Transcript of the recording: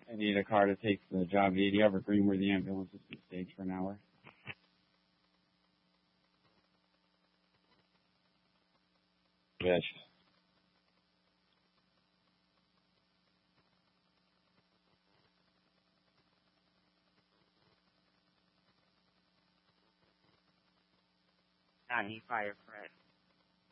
I need a car to take the job. Do you have a green where the ambulance is staged for an hour? Bitch. County Fire Fred.